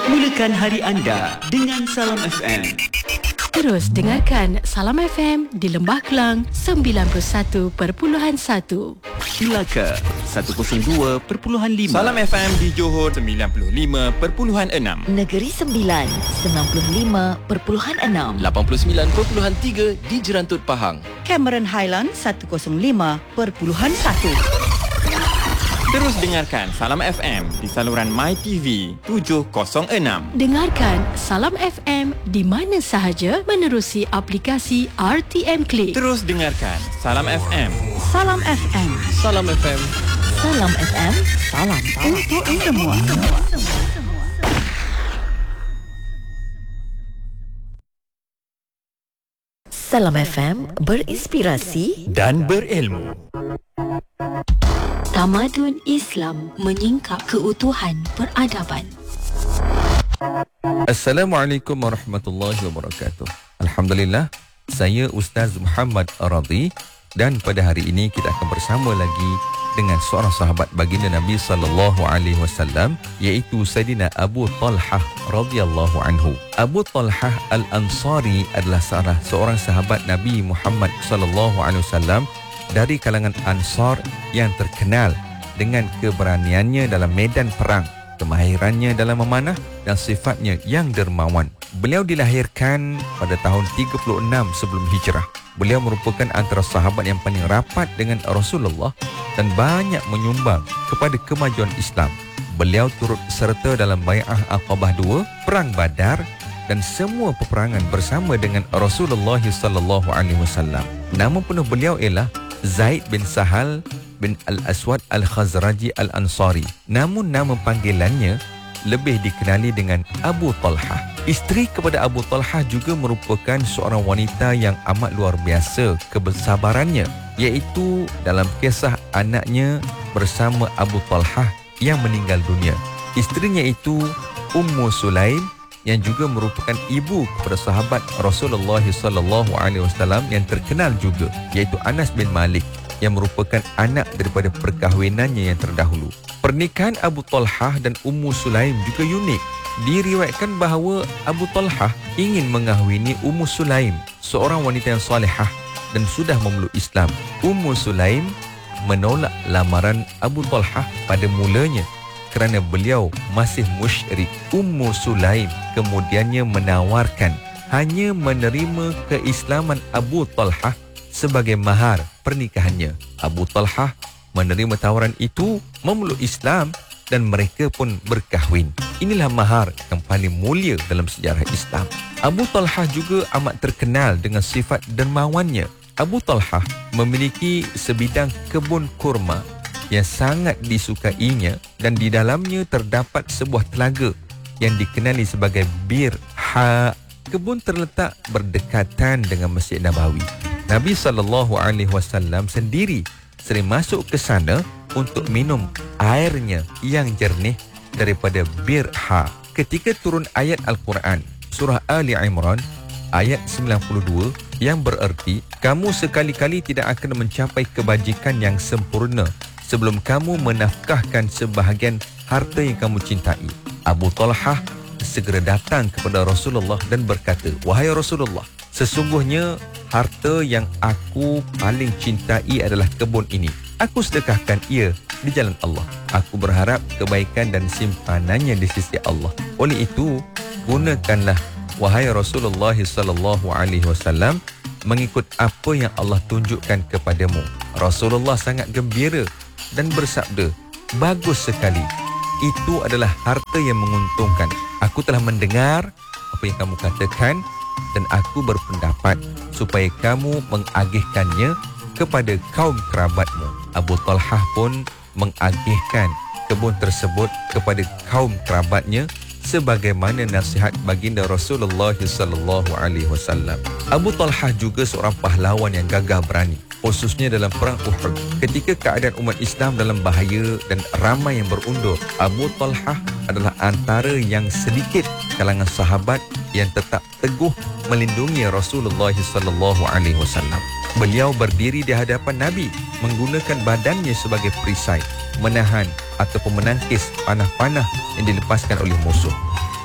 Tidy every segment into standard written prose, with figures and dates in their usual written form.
Mulakan hari anda dengan Salam FM. Terus dengarkan Salam FM di Lembah Kelang 91.1, Melaka 102.5, Salam FM di Johor 95.6, Negeri Sembilan 95.6, 89.3 di Jerantut Pahang. Cameron Highland 105.1. Terus dengarkan Salam FM di saluran MyTV 706. Dengarkan Salam FM di mana sahaja menerusi aplikasi RTM Click. Terus dengarkan Salam FM. Salam FM. Salam FM. Salam FM. Salam Untuk semua. Salam FM berinspirasi Dan berilmu. Tamadun Islam menyingkap keutuhan peradaban. Assalamualaikum warahmatullahi wabarakatuh. Alhamdulillah, saya Ustaz Muhammad Radhi dan pada hari ini kita akan bersama lagi dengan seorang sahabat baginda Nabi sallallahu alaihi wasallam, iaitu Sayyidina Abu Talhah radhiyallahu anhu. Abu Talhah Al-Ansari adalah seorang sahabat Nabi Muhammad sallallahu alaihi wasallam dari kalangan Ansar yang terkenal dengan keberaniannya dalam medan perang, kemahirannya dalam memanah dan sifatnya yang dermawan. Beliau dilahirkan pada tahun 36 sebelum hijrah. Beliau merupakan antara sahabat yang paling rapat dengan Rasulullah dan banyak menyumbang kepada kemajuan Islam. Beliau turut serta dalam Bai'ah Aqabah II, Perang Badar dan semua peperangan bersama dengan Rasulullah sallallahu alaihi wasallam. Nama penuh beliau ialah Zaid bin Sahal bin Al-Aswad Al-Khazraji Al-Ansari. Namun nama panggilannya lebih dikenali dengan Abu Talhah. Isteri kepada Abu Talhah juga merupakan seorang wanita yang amat luar biasa kesabarannya, iaitu dalam kisah anaknya bersama Abu Talhah yang meninggal dunia. Isterinya itu Ummu Sulaim yang juga merupakan ibu kepada sahabat Rasulullah sallallahu alaihi wasallam yang terkenal juga, iaitu Anas bin Malik yang merupakan anak daripada perkahwinannya yang terdahulu. Pernikahan Abu Talhah dan Ummu Sulaim juga unik. Diriwayatkan bahawa Abu Talhah ingin mengahwini Ummu Sulaim, seorang wanita yang salihah dan sudah memeluk Islam. Ummu Sulaim menolak lamaran Abu Talhah pada mulanya kerana beliau masih musyrik. Ummu Sulaim kemudiannya menawarkan hanya menerima keislaman Abu Talhah sebagai mahar pernikahannya. Abu Talhah menerima tawaran itu, memeluk Islam dan mereka pun berkahwin. Inilah mahar yang paling mulia dalam sejarah Islam. Abu Talhah juga amat terkenal dengan sifat dermawannya. Abu Talhah memiliki sebidang kebun kurma yang sangat disukainya dan di dalamnya terdapat sebuah telaga yang dikenali sebagai Bir Ha. Kebun terletak berdekatan dengan Masjid Nabawi. Nabi SAW sendiri sering masuk ke sana untuk minum airnya yang jernih daripada Bir Ha. Ketika turun ayat Al-Quran surah Ali Imran ayat 92 yang bererti, kamu sekali-kali tidak akan mencapai kebajikan yang sempurna sebelum kamu menafkahkan sebahagian harta yang kamu cintai. Abu Talhah segera datang kepada Rasulullah dan berkata, wahai Rasulullah, sesungguhnya harta yang aku paling cintai adalah kebun ini. Aku sedekahkan ia di jalan Allah. Aku berharap kebaikan dan simpanannya di sisi Allah. Oleh itu, gunakanlah wahai Rasulullah sallallahu alaihi wasallam mengikut apa yang Allah tunjukkan kepadamu. Rasulullah sangat gembira dan bersabda, bagus sekali. Itu adalah harta yang menguntungkan. Aku telah mendengar apa yang kamu katakan dan aku berpendapat supaya kamu mengagihkannya kepada kaum kerabatmu. Abu Talhah pun mengagihkan kebun tersebut kepada kaum kerabatnya sebagaimana nasihat baginda Rasulullah sallallahu alaihi wasallam. Abu Talhah juga seorang pahlawan yang gagah berani, khususnya dalam perang Uhud. Ketika keadaan umat Islam dalam bahaya dan ramai yang berundur, Abu Talhah adalah antara yang sedikit kalangan sahabat yang tetap teguh melindungi Rasulullah sallallahu alaihi wasallam. Beliau berdiri di hadapan Nabi menggunakan badannya sebagai perisai, menahan ataupun menangkis panah-panah yang dilepaskan oleh musuh.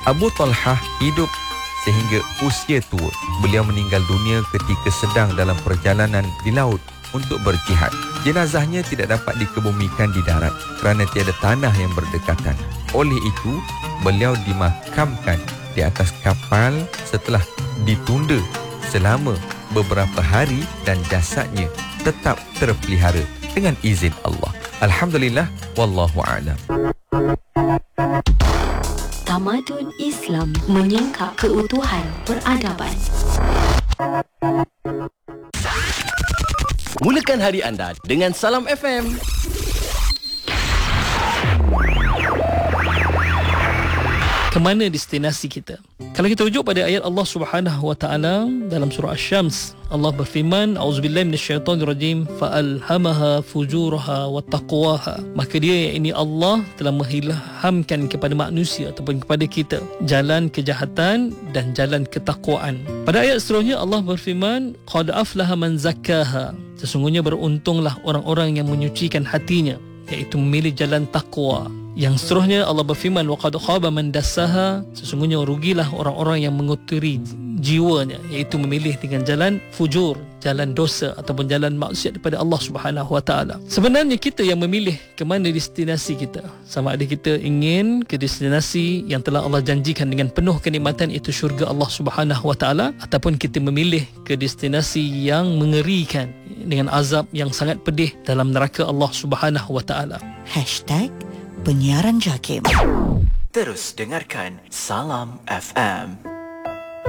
Abu Talhah hidup sehingga usia tua. Beliau meninggal dunia ketika sedang dalam perjalanan di laut untuk berjihad. Jenazahnya tidak dapat dikebumikan di darat kerana tiada tanah yang berdekatan. Oleh itu, beliau dimakamkan di atas kapal setelah ditunda selama beberapa hari dan jasadnya tetap terpelihara dengan izin Allah. Alhamdulillah, wallahu a'lam. Tamadun Islam menyingkap keutuhan peradaban. Mulakan hari anda dengan Salam FM. Ke mana destinasi kita? Kalau kita rujuk pada ayat Allah Subhanahu wa taala dalam surah Asy-Syams, Allah berfirman, A'udzubillahi minasyaitonirrajim, fa'alhamaha fujuraha wa taqwaha. Maka dia, yakni Allah, telah mengilhamkan kepada manusia ataupun kepada kita jalan kejahatan dan jalan ketakwaan. Pada ayat seterusnya Allah berfirman, qad aflaha man zakkaha. Sesungguhnya beruntunglah orang-orang yang menyucikan hatinya, iaitu memilih jalan takwa. Yang seterusnya Allah berfirman, waqad khaba man dassaha. Sesungguhnya rugilah orang-orang yang mengotiri jiwanya, iaitu memilih dengan jalan fujur, jalan dosa ataupun jalan maksiat daripada Allah Subhanahu wa taala. Sebenarnya kita yang memilih ke mana destinasi kita. Sama ada kita ingin ke destinasi yang telah Allah janjikan dengan penuh kenikmatan, iaitu syurga Allah Subhanahu wa taala, ataupun kita memilih ke destinasi yang mengerikan dengan azab yang sangat pedih dalam neraka Allah Subhanahu wa taala. #Penyiaran JAKIM. Terus dengarkan Salam FM.